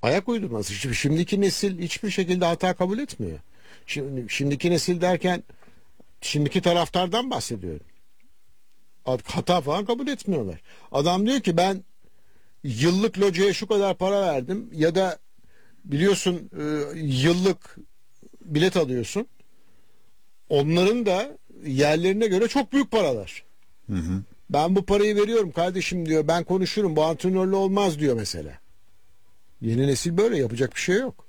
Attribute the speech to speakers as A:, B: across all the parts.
A: Ayak uydurması. Şimdiki nesil hiçbir şekilde hata kabul etmiyor. Şimdiki nesil derken şimdiki taraftardan bahsediyorum. Hata falan kabul etmiyorlar. Adam diyor ki ben yıllık locaya şu kadar para verdim ya da biliyorsun yıllık bilet alıyorsun. Onların da yerlerine göre çok büyük paralar.
B: Hı hı.
A: Ben bu parayı veriyorum kardeşim diyor. Ben konuşurum. Bu antrenörle olmaz diyor mesela. Yeni nesil böyle, yapacak bir şey yok.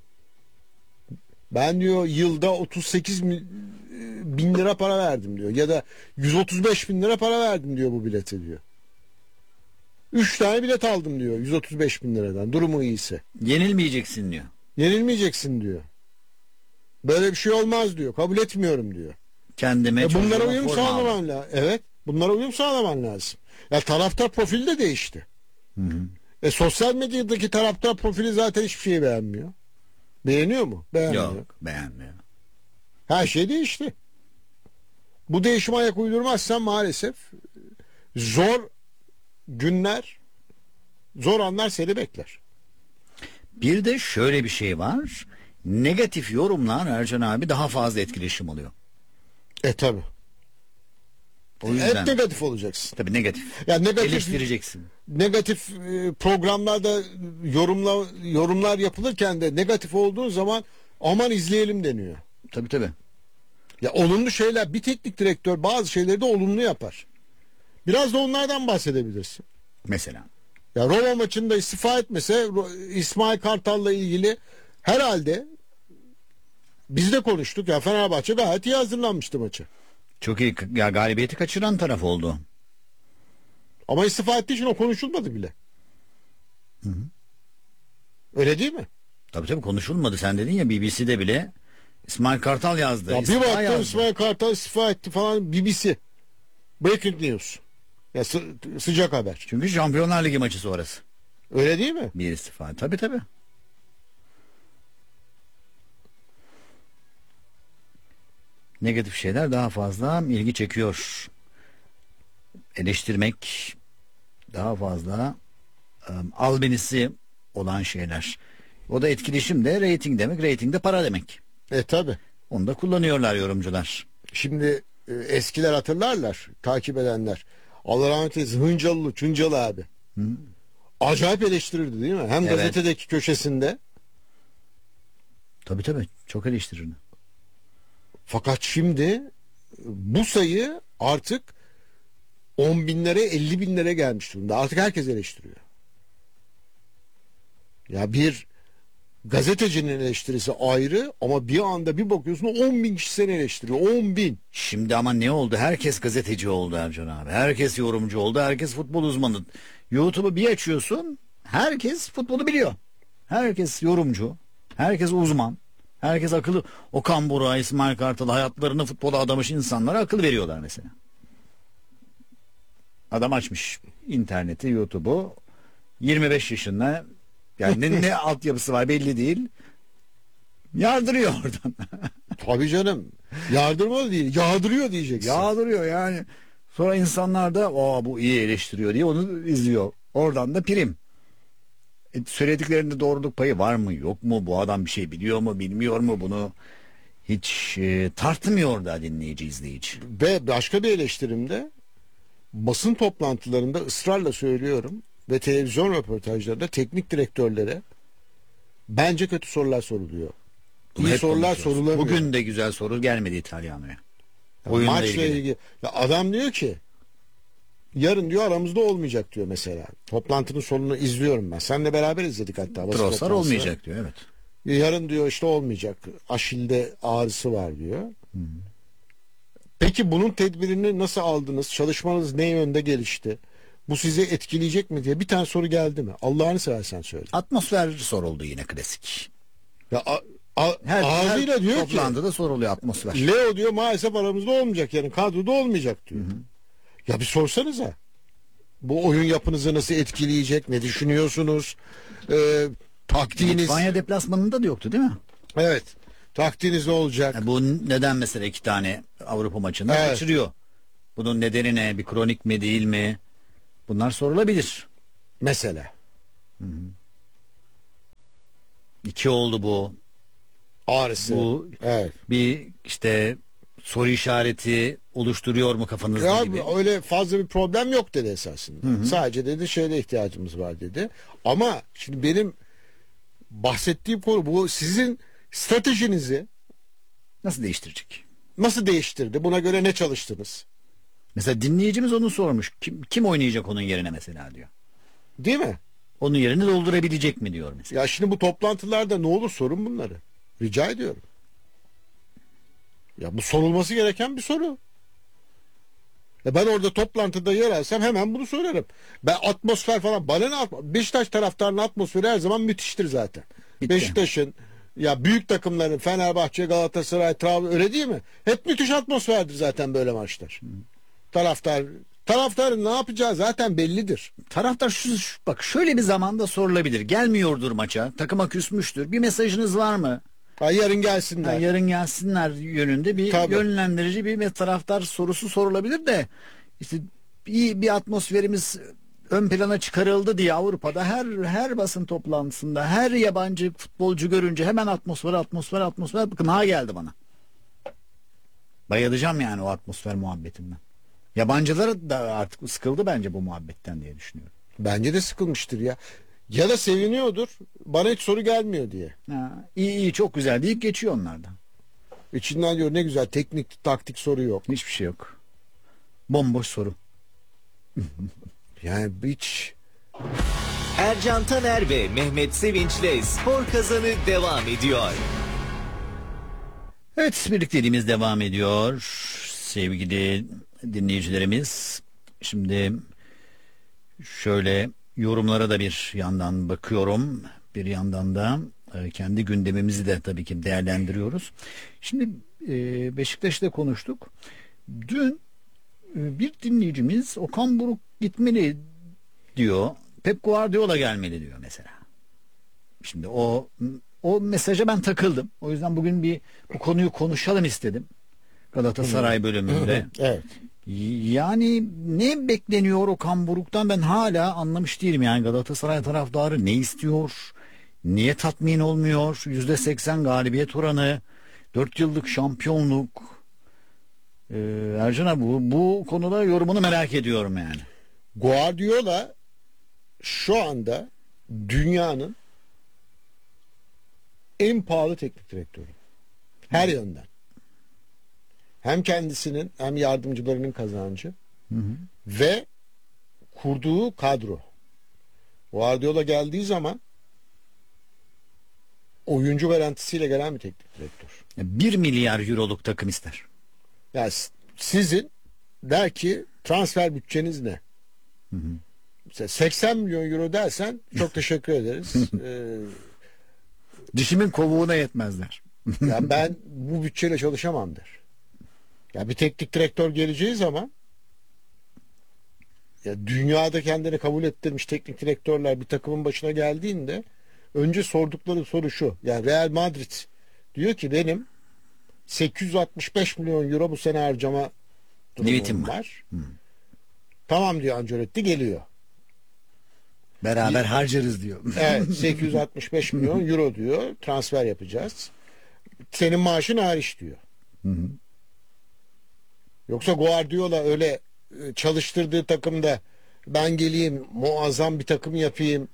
A: Ben diyor yılda 38 bin lira para verdim diyor. Ya da 135 bin lira para verdim diyor bu bilete diyor. 3 tane bilet aldım diyor 135 bin liradan. Durumu iyiyse.
B: Yenilmeyeceksin diyor.
A: Yenilmeyeceksin diyor. Böyle bir şey olmaz diyor. Kabul etmiyorum diyor.
B: Kendime
A: bunlara uyum sağlaman lazım. Evet. Bunlara uyum sağlaman lazım. Ya taraftar profili de değişti.
B: Hı hı.
A: Sosyal medyadaki taraftar profili zaten hiçbir şeyi beğenmiyor. Beğeniyor mu? Beğenmiyor.
B: Yok, beğenmiyor.
A: Her şey değişti. Bu değişime ayak uydurmazsan maalesef zor günler, zor anlar seni bekler.
B: Bir de şöyle bir şey var. Negatif yorumlar Ercan abi daha fazla etkileşim alıyor.
A: Tabi.
B: O yüzden.
A: Hep negatif olacaksın.
B: Tabii negatif.
A: Yani
B: eleştireceksin.
A: Negatif programlarda yorumlar yapılırken de negatif olduğun zaman aman izleyelim deniyor.
B: Tabii.
A: Ya olumlu şeyler, bir teknik direktör bazı şeyleri de olumlu yapar. Biraz da onlardan bahsedebilirsin.
B: Mesela.
A: Ya Roma maçında istifa etmese İsmail Kartal'la ilgili herhalde biz de konuştuk ya, Fenerbahçe gayet iyi hazırlanmıştı maçı.
B: Çok iyi. Ya galibiyeti kaçıran taraf oldu.
A: Ama istifa ettiği için o konuşulmadı bile.
B: Hı hı.
A: Öyle değil mi?
B: Tabii konuşulmadı. Sen dedin ya, BBC'de bile İsmail Kartal yazdı.
A: Ya bir baktım İsmail Kartal istifa etti falan, BBC. Breaking news. Ya sıcak haber.
B: Çünkü Şampiyonlar Ligi maçı sonrası.
A: Öyle değil mi?
B: Bir istifa. Tabii. Negatif şeyler daha fazla ilgi çekiyor. Eleştirmek daha fazla albenisi olan şeyler. O da etkileşim de reyting demek. Reyting de para demek.
A: Tabi.
B: Onu da kullanıyorlar yorumcular.
A: Şimdi eskiler hatırlarlar, takip edenler. Allah rahmet eylesin, Hıncalılı, Çıncalı abi.
B: Hı.
A: Acayip eleştirirdi değil mi? Hem
B: Evet.
A: gazetedeki köşesinde.
B: Tabii çok eleştirirdi.
A: Fakat şimdi bu sayı artık 10 binlere 50 binlere gelmiş durumda. Artık herkes eleştiriyor. Ya bir gazetecinin eleştirisi ayrı ama bir anda bir bakıyorsun 10 bin kişi seni eleştiriyor. 10 bin.
B: Şimdi ama ne oldu? Herkes gazeteci oldu Ercan abi. Herkes yorumcu oldu. Herkes futbol uzmanı. YouTube'u bir açıyorsun. Herkes futbolu biliyor. Herkes yorumcu. Herkes uzman. Herkes akıllı. Okan Buruk, İsmail Kartal hayatlarını futbola adamış insanlara akıl veriyorlar mesela. Adam açmış interneti, YouTube'u. 25 yaşında. Yani ne altyapısı var belli değil. Yardırıyor oradan.
A: Tabii canım. Yardırma değil, yağdırıyor diyeceksin.
B: Yağdırıyor yani. Sonra insanlar da bu iyi eleştiriyor diye onu izliyor. Oradan da prim. Söylediklerinde doğruluk payı var mı yok mu? Bu adam bir şey biliyor mu bilmiyor mu, bunu hiç tartmıyor da dinleyici izleyici.
A: Ve başka bir eleştirimde basın toplantılarında ısrarla söylüyorum ve televizyon röportajlarında teknik direktörlere bence kötü sorular soruluyor.
B: Bunu
A: İyi
B: hep
A: sorular
B: konuşuyoruz.
A: sorulamıyor.
B: Bugün de güzel soru gelmedi İtalyano'ya.
A: Maçla ilgili. Ya adam diyor ki yarın diyor aramızda olmayacak diyor mesela. Toplantının sonunu izliyorum ben. Seninle beraber izledik hatta.
B: Trossard olmayacak diyor, evet.
A: Yarın diyor işte olmayacak. Aşilde ağrısı var diyor. Hı. Peki bunun tedbirini nasıl aldınız? Çalışmanız ne yönde gelişti? Bu sizi etkileyecek mi diye bir tane soru geldi mi? Allah'ını seversen söyle.
B: Atmosfer soruldu yine, klasik.
A: Ya
B: her
A: diyor ki
B: toplantıda soruluyor atmosfer.
A: Leo diyor maalesef aramızda olmayacak, yani kadroda olmayacak diyor. Hı hı. Ya bir sorsanıza. Bu oyun yapınızı nasıl etkileyecek? Ne düşünüyorsunuz? Taktiğiniz...
B: İspanya deplasmanında da yoktu değil mi?
A: Evet. Taktiğiniz ne olacak?
B: Bu neden mesela 2 tane Avrupa maçında kaçırıyor? Bunun nedeni ne? Bir kronik mi değil mi? Bunlar sorulabilir.
A: Mesela.
B: Hı-hı. 2 oldu bu.
A: Ağrısı.
B: Bu
A: Evet.
B: bir işte soru işareti oluşturuyor mu kafanızda
A: Ya
B: gibi.
A: öyle fazla bir problem yok dedi esasında.
B: Hı hı.
A: Sadece dedi şeyde ihtiyacımız var dedi. Ama şimdi benim bahsettiğim konu bu, sizin stratejinizi
B: Nasıl değiştirecek?
A: nasıl değiştirdi? Buna göre ne çalıştınız?
B: Mesela dinleyicimiz onu sormuş. Kim oynayacak onun yerine mesela diyor.
A: Değil mi?
B: Onun yerini doldurabilecek mi diyor mesela.
A: Ya şimdi bu toplantılarda ne olur sorun bunları. Rica ediyorum. Ya bu sorulması gereken bir soru. Ben orada toplantıda yer alsam hemen bunu söylerim. Ben atmosfer falan bana ne Beşiktaş taraftarının atmosferi her zaman müthiştir zaten.
B: Bitti.
A: Beşiktaş'ın ya büyük takımların Fenerbahçe, Galatasaray, Trabzon öyle değil mi? Hep müthiş atmosferdir zaten böyle maçlar. Taraftarın ne yapacağı zaten bellidir.
B: Taraftar bak şöyle bir zamanda sorulabilir. Gelmiyordur maça. Takıma küsmüştür. Bir mesajınız var mı?
A: Ha, yarın gelsinler.
B: Yani yarın gelsinler yönünde bir
A: Tabii.
B: yönlendirici bir taraftar sorusu sorulabilir de işte iyi bir atmosferimiz ön plana çıkarıldı diye Avrupa'da her basın toplantısında her yabancı futbolcu görünce hemen atmosfer bakın ha geldi bana. Bayılacağım yani o atmosfer muhabbetinden. Yabancılar da artık sıkıldı bence bu muhabbetten diye düşünüyorum.
A: Bence de sıkılmıştır ya. Ya da seviniyordur. Bana hiç soru gelmiyor diye.
B: Ha, iyi çok güzel deyip geçiyor onlardan.
A: İçinden diyor ne güzel teknik taktik soru yok.
B: Hiçbir şey yok. Bomboş soru.
A: Yani hiç
C: Ercan Taner ve Mehmet Sevinç'le Spor Kazanı devam ediyor.
B: Evet, birlikteliğimiz devam ediyor sevgili dinleyicilerimiz. Şimdi şöyle yorumlara da bir yandan bakıyorum, bir yandan da kendi gündemimizi de tabii ki değerlendiriyoruz. Şimdi Beşiktaş'ta konuştuk. Dün bir dinleyicimiz Okan Buruk gitmeli diyor, Pep Guardiola gelmeli diyor mesela. Şimdi o mesaja ben takıldım. O yüzden bugün bu konuyu konuşalım istedim. Galatasaray bölümünde.
A: evet.
B: Yani ne bekleniyor Okan Buruk'tan ben hala anlamış değilim. Yani Galatasaray taraftarı ne istiyor? Niye tatmin olmuyor? %80 galibiyet oranı, 4 yıllık şampiyonluk. Ercan abi bu konuda yorumunu merak ediyorum yani.
A: Guardiola şu anda dünyanın en pahalı teknik direktörü. Her yönden. Hem kendisinin hem yardımcılarının kazancı ve kurduğu kadro. Guardiola geldiği zaman oyuncu garantisiyle gelen bir teknik direktör.
B: 1 milyar euroluk takım ister.
A: Yani sizin der ki transfer bütçeniz ne? Mesela 80 milyon euro dersen çok teşekkür ederiz.
B: Dişimin kovuğuna yetmezler.
A: Yani ben bu bütçeyle çalışamam der. Ya bir teknik direktör geleceği zaman ya dünyada kendini kabul ettirmiş teknik direktörler bir takımın başına geldiğinde önce sordukları soru şu. Yani Real Madrid diyor ki benim 865 milyon euro bu sene harcama
B: Limitim
A: durumum
B: var.
A: var. Tamam diyor Ancelotti, geliyor.
B: Beraber harcarız diyor.
A: Evet, 865 milyon euro diyor transfer yapacağız. Senin maaşın hariç diyor. Yoksa Guardiola öyle çalıştırdığı takımda ben geleyim muazzam bir takım yapayım.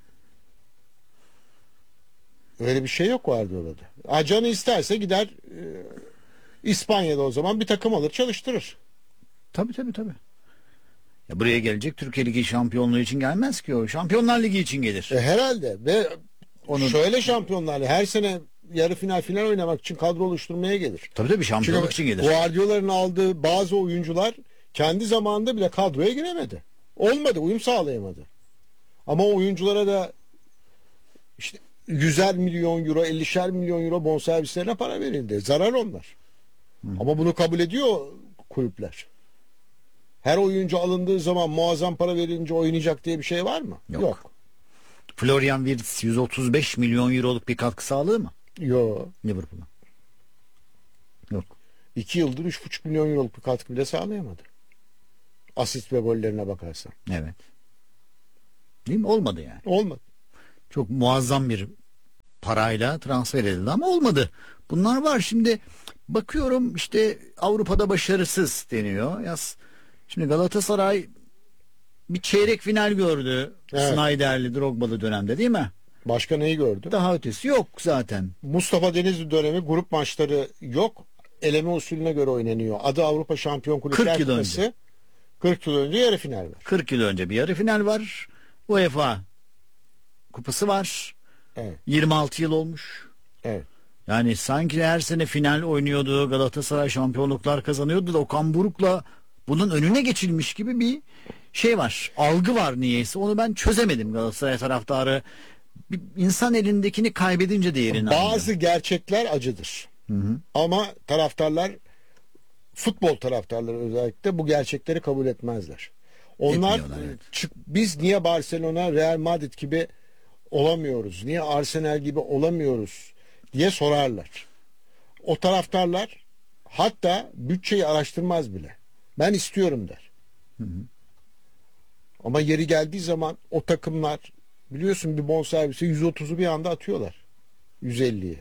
A: Öyle bir şey yok Guardiola'da. Canı isterse gider İspanya'da o zaman bir takım alır çalıştırır.
B: Tabii. Ya buraya gelecek Türkiye Ligi şampiyonluğu için gelmez ki o. Şampiyonlar Ligi için gelir.
A: Herhalde ve
B: Onun-
A: şöyle şampiyonlar her sene yarı final oynamak için kadro oluşturmaya gelir.
B: Tabii şampiyonluk için gelir.
A: Guardiola'nın aldığı bazı oyuncular kendi zamanında bile kadroya giremedi. Olmadı, uyum sağlayamadı. Ama o oyunculara da işte 100'er milyon euro, 50'şer milyon euro bonservislerine para verildi. Zarar onlar. Ama bunu kabul ediyor kulüpler. Her oyuncu alındığı zaman muazzam para verilince oynayacak diye bir şey var mı?
B: Yok. Florian Wirtz 135 milyon euroluk bir katkı sağlığı mı
A: Yok.
B: Liverpool'a? Yok.
A: 2 yıldır 3,5 milyon euroluk bir katkı bile sağlayamadı. Asist ve gollerine bakarsan.
B: Evet. Değil mi? Olmadı yani.
A: Olmadı.
B: Çok muazzam bir parayla transfer edildi ama olmadı. Bunlar var. Şimdi bakıyorum işte Avrupa'da başarısız deniyor. Şimdi Galatasaray bir çeyrek final gördü.
A: Evet.
B: Snyder'li, Drogba'lı dönemde değil mi?
A: Başka neyi gördü?
B: Daha ötesi yok zaten.
A: Mustafa Denizli dönemi grup maçları yok. Eleme usulüne göre oynanıyor. Adı Avrupa Şampiyon
B: 40
A: Kulüpler
B: yıl
A: Kupası.
B: önce.
A: 40 yıl önce yarı final var.
B: 40 yıl önce bir yarı final var. UEFA kupası var.
A: Evet.
B: 26 yıl olmuş.
A: Evet.
B: Yani sanki her sene final oynuyordu. Galatasaray şampiyonluklar kazanıyordu da Okan Buruk'la bunun önüne geçilmiş gibi bir şey var. Algı var niyeyse. Onu ben çözemedim. Galatasaray taraftarı bir insan elindekini kaybedince değerini
A: Bazı gerçekler acıdır. Ama taraftarlar, futbol taraftarları özellikle bu gerçekleri kabul etmezler. Onlar
B: Etmiyorlar, evet.
A: biz niye Barcelona, Real Madrid gibi olamıyoruz? Niye Arsenal gibi olamıyoruz diye sorarlar. O taraftarlar hatta bütçeyi araştırmaz bile. Ben istiyorum der. Ama yeri geldiği zaman o takımlar biliyorsun bir bonservisi 130'u bir anda atıyorlar. 150'yi.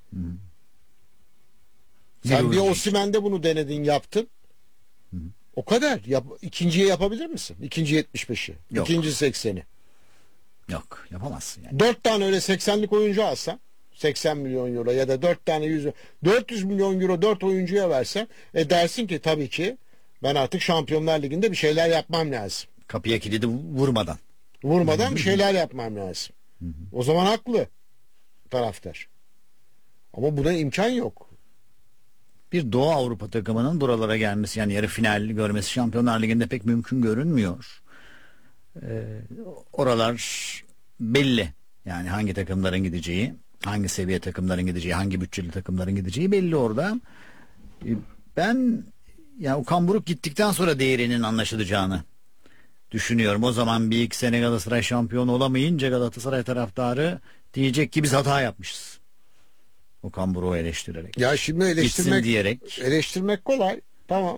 A: Sen bir
B: oyuncu
A: Osimhen'de bunu denedin, yaptın. O kadar. İkinciye yapabilir misin? İkinci 75'i.
B: Yok.
A: İkinci 80'i.
B: Yok, yapamazsın yani.
A: 4 tane öyle 80'lik oyuncu alsan 80 milyon euro ya da 4 tane 400 milyon euro 4 oyuncuya versen dersin ki tabii ki ben artık Şampiyonlar Ligi'nde bir şeyler yapmam lazım.
B: Kapıya kilidi vurmadan.
A: Vurmadan bir şeyler yapmam lazım. O zaman haklı taraftar. Ama buna imkan yok.
B: Bir Doğu Avrupa takımının buralara gelmesi, yani yarı final görmesi Şampiyonlar Ligi'nde pek mümkün görünmüyor. Oralar belli. Yani hangi takımların gideceği, hangi seviye takımların gideceği, hangi bütçeli takımların gideceği belli orada. Ben ya Okan Buruk gittikten sonra değerinin anlaşılacağını düşünüyorum. O zaman bir iki sene Galatasaray şampiyon olamayınca Galatasaray taraftarı diyecek ki biz hata yapmışız. Okan Buruk'u eleştirerek.
A: Ya şimdi
B: Gitsin diyerek.
A: eleştirmek kolay. Tamam.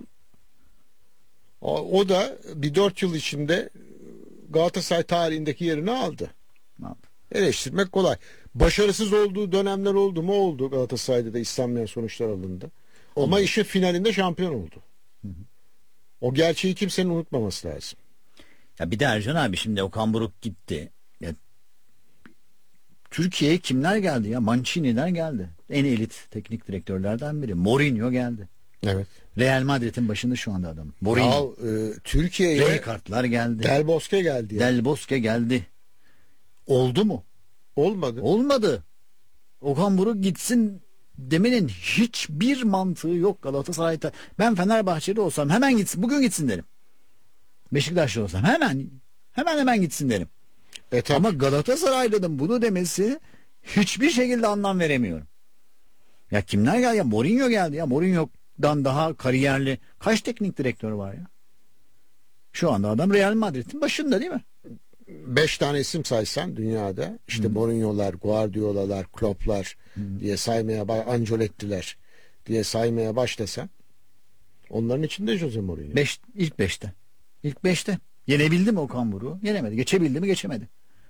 A: O da bir 4 yıl içinde Galatasaray tarihindeki yerini aldı.
B: Ne yaptı?
A: Eleştirmek kolay. Başarısız olduğu dönemler oldu mu? Oldu. Galatasaray'da da istenmeyen sonuçlar alındı. Ama işin finalinde şampiyon oldu. O gerçeği kimsenin unutmaması lazım.
B: Ya bir de Ercan abi, şimdi Okan Buruk gitti. Ya, Türkiye'ye kimler geldi ya? Mancini'ler geldi. En elit teknik direktörlerden biri. Mourinho geldi.
A: Evet.
B: Real Madrid'in başında şu anda adam. Mourinho.
A: Türkiye'ye
B: Rijkaard'lar geldi.
A: Del Bosque geldi. Yani.
B: Del Bosque geldi. Oldu mu?
A: Olmadı.
B: Olmadı. Okan Buruk gitsin demenin hiçbir mantığı yok Galatasaray'da. Ben Fenerbahçeli olsam hemen gitsin. Bugün gitsin derim. Beşiktaşlı olsam hemen gitsin derim.
A: Tabii.
B: Ama Galatasaraylı'nın bunu demesi hiçbir şekilde anlam veremiyorum. Ya kimler geldi ya? Mourinho geldi ya. Mourinho'dan daha kariyerli kaç teknik direktör var ya? Şu anda adam Real Madrid'in başında değil mi?
A: 5 tane isim saysan dünyada işte Mourinho'lar, Guardiola'lar, Klopp'lar diye saymaya Ancelotti'ler diye saymaya başlasan onların içinde Jose Mourinho.
B: İlk beşte. İlk beşte. Yenebildi mi Okan Buruk'u? Yenemedi. Geçebildi mi? Geçemedi.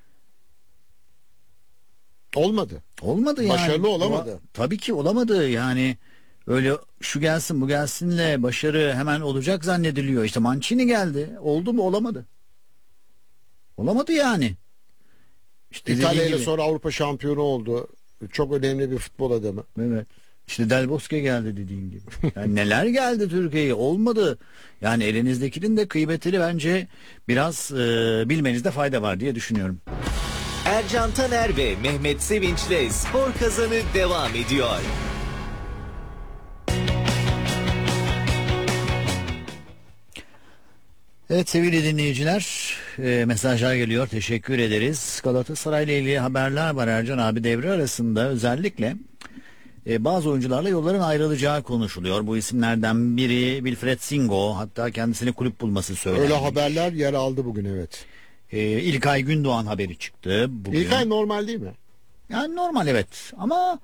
A: Olmadı.
B: Olmadı yani.
A: Başarılı olamadı.
B: Tabii ki olamadı yani. Öyle şu gelsin bu gelsinle başarı hemen olacak zannediliyor. İşte Mancini geldi. Oldu mu? Olamadı. Olamadı yani. İşte
A: İtalya ile
B: dediğin gibi.
A: sonra Avrupa şampiyonu oldu. Çok önemli bir futbol adamı.
B: Evet. İşte Del Bosque geldi dediğin gibi. Yani neler geldi Türkiye'ye, olmadı. Yani elinizdekinin de kıymetini bence biraz bilmenizde fayda var diye düşünüyorum.
C: Ercan Taner ve Mehmet Sevinç'le Spor Kazanı devam ediyor.
B: Evet sevgili dinleyiciler, mesajlar geliyor, teşekkür ederiz. Galatasaray ile ilgili haberler var Ercan abi. Devre arasında özellikle bazı oyuncularla yolların ayrılacağı konuşuluyor. Bu isimlerden biri Wilfred Singo, hatta kendisini kulüp bulması söylenmiş.
A: Öyle haberler yer aldı bugün, evet.
B: İlkay Gündoğan haberi çıktı bugün.
A: İlkay normal değil mi?
B: Yani normal evet ama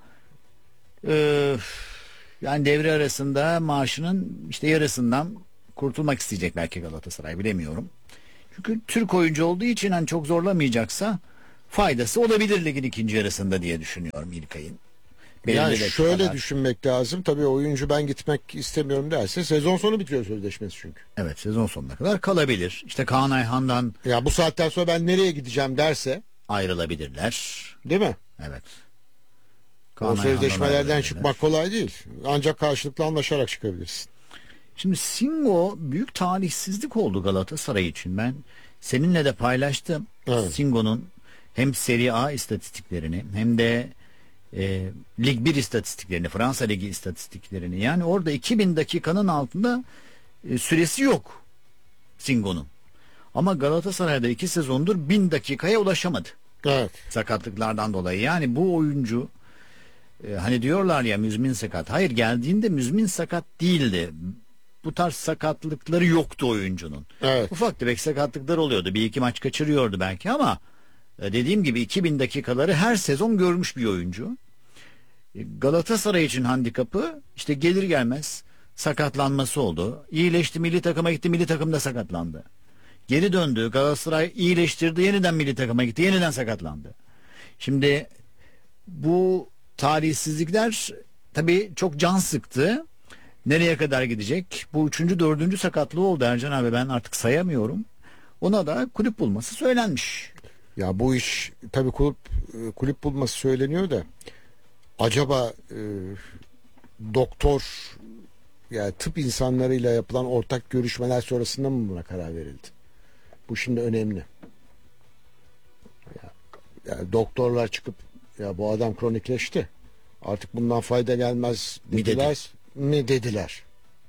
B: yani devre arasında maaşının işte yarısından kurtulmak isteyecek belki Galatasaray, bilemiyorum. Çünkü Türk oyuncu olduğu için hani çok zorlamayacaksa faydası olabilir ligin ikinci yarısında diye düşünüyorum İlkay'ın.
A: Yani
B: Belirli
A: şöyle
B: dakikalar.
A: düşünmek lazım. Tabii oyuncu ben gitmek istemiyorum derse sezon sonu bitiyor sözleşmesi çünkü.
B: Evet, sezon sonuna kadar kalabilir. İşte Kaan Ayhan'dan
A: Ya bu saatten sonra ben nereye gideceğim derse,
B: ayrılabilirler.
A: değil mi?
B: Evet.
A: O
B: Kaan Ayhan'dan
A: sözleşmelerden
B: ayrılabilirler.
A: çıkmak kolay değil. Ancak karşılıklı anlaşarak çıkabilirsin.
B: Şimdi Singo büyük talihsizlik oldu Galatasaray için. Ben seninle de paylaştım.
A: Evet.
B: Singo'nun hem Serie A istatistiklerini hem de Lig 1 istatistiklerini, Fransa Ligi istatistiklerini. Yani orada 2000 dakikanın altında süresi yok Singo'nun. Ama Galatasaray'da 2 sezondur 1000 dakikaya ulaşamadı.
A: Evet.
B: Sakatlıklardan dolayı. Yani bu oyuncu hani diyorlar ya müzmin sakat. Hayır, geldiğinde müzmin sakat değildi. Bu tarz sakatlıkları yoktu oyuncunun.
A: Evet.
B: Ufak tefek sakatlıkları oluyordu. Bir iki maç kaçırıyordu belki ama dediğim gibi 2000 dakikaları her sezon görmüş bir oyuncu. Galatasaray için handikapı işte gelir gelmez sakatlanması oldu. İyileşti, milli takıma gitti, milli takımda sakatlandı. Geri döndü, Galatasaray iyileştirdi, yeniden milli takıma gitti, yeniden sakatlandı. Şimdi bu talihsizlikler tabii çok can sıktı. Nereye kadar gidecek? Bu 3. 4. sakatlığı oldu Ercan abi, ben artık sayamıyorum. Ona da kulüp bulması söylenmiş.
A: Ya bu iş tabii kulüp bulması söyleniyor da acaba doktor, yani tıp insanlarıyla yapılan ortak görüşmeler sonrasında mı buna karar verildi? Bu şimdi önemli. Yani doktorlar çıkıp ya bu adam kronikleşti, artık bundan fayda gelmez dediler mi dediler.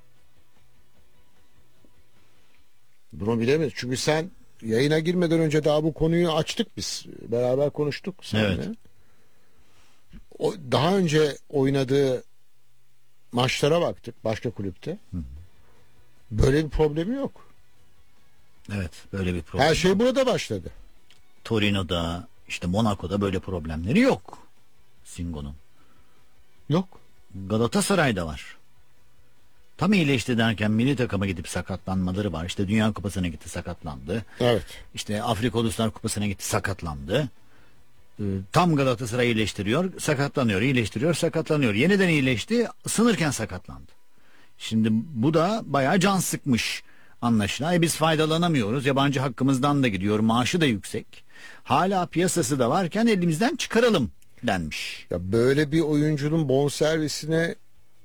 A: Bunu bilemeyiz. Çünkü sen yayına girmeden önce daha bu konuyu açtık biz. Beraber konuştuk seninle.
B: Evet.
A: O, daha önce oynadığı maçlara baktık başka kulüpte. Böyle bir problemi yok.
B: Evet, böyle bir problem.
A: Her şey burada başladı.
B: Torino'da, işte Monaco'da böyle problemleri yok Singo'nun.
A: Yok.
B: Galatasaray'da var. Tam iyileşti derken milli takıma gidip sakatlanmaları var. İşte Dünya Kupası'na gitti, sakatlandı.
A: Evet.
B: İşte Afrika Uluslar Kupası'na gitti, sakatlandı. Tam Galatasaray iyileştiriyor, sakatlanıyor, iyileştiriyor, sakatlanıyor. Yeniden iyileşti, ısınırken sakatlandı. Şimdi bu da bayağı can sıkmış anlaşılan. Biz faydalanamıyoruz. Yabancı hakkımızdan da gidiyor. Maaşı da yüksek. Hala piyasası da varken elimizden çıkaralım denmiş.
A: Ya böyle bir oyuncunun bonservisine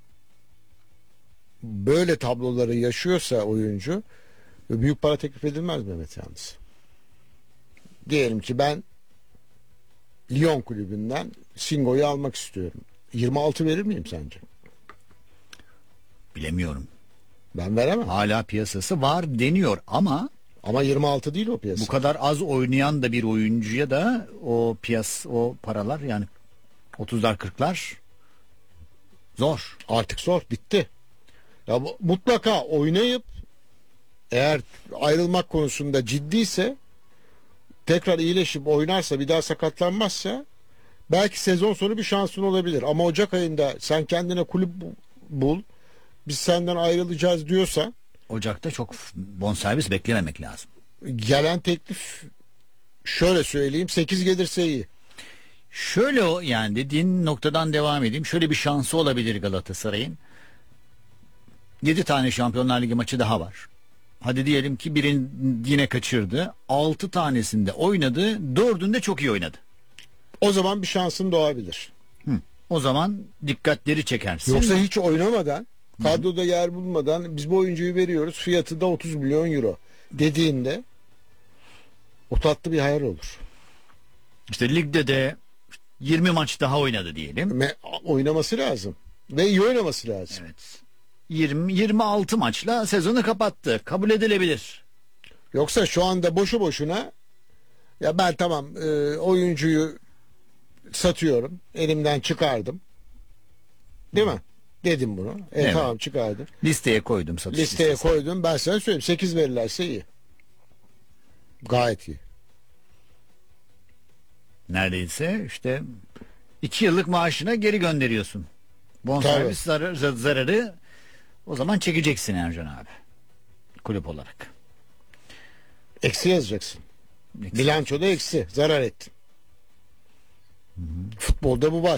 A: böyle tabloları yaşıyorsa oyuncu, büyük para teklif edilmez Mehmet yalnız. Diyelim ki ben Lyon kulübünden Singo'yu almak istiyorum. 26 verir miyim sence?
B: Bilemiyorum.
A: Ben veremem.
B: Hala piyasası var deniyor ama
A: Ama 26 değil o piyasa.
B: bu kadar az oynayan da bir oyuncuya da o o paralar, yani 30'lar 40'lar zor.
A: Artık zor, bitti. Ya mutlaka oynayıp eğer ayrılmak konusunda ciddiyse, tekrar iyileşip oynarsa, bir daha sakatlanmazsa belki sezon sonu bir şansın olabilir. Ama Ocak ayında sen kendine kulüp bul, biz senden ayrılacağız diyorsan,
B: Ocak'ta çok bonservis beklememek lazım.
A: gelen teklif, şöyle söyleyeyim, 8 gelirse iyi.
B: Şöyle, o yani dediğin noktadan devam edeyim. Şöyle bir şansı olabilir Galatasaray'ın. 7 tane Şampiyonlar Ligi maçı daha var. Hadi diyelim ki birini yine kaçırdı. 6 tanesinde oynadı. 4'ünde çok iyi oynadı.
A: O zaman bir şansın doğabilir.
B: O zaman dikkatleri çekersin.
A: Yoksa hiç oynamadan, kadroda yer bulmadan biz bu oyuncuyu veriyoruz, fiyatı da 30 milyon euro dediğinde o tatlı bir hayal olur.
B: İşte ligde de 20 maç daha oynadı diyelim.
A: Oynaması lazım ve iyi oynaması lazım.
B: Evet. 26 maçla sezonu kapattı. Kabul edilebilir.
A: Yoksa şu anda boşu boşuna ya ben tamam oyuncuyu satıyorum, elimden çıkardım, değil mi? Dedim bunu.
B: Evet.
A: Tamam, çıkardım.
B: Listeye koydum, satış
A: Listeye
B: listesine.
A: koydum. Ben sana söyleyeyim, 8 verirlerse iyi. Gayet iyi.
B: Neredeyse işte 2 yıllık maaşına geri gönderiyorsun. Bonservis zararı o zaman çekeceksin Ercan abi. Kulüp olarak.
A: Eksi yazacaksın. Bilançoda eksi. Zarar ettin. Futbolda bu var.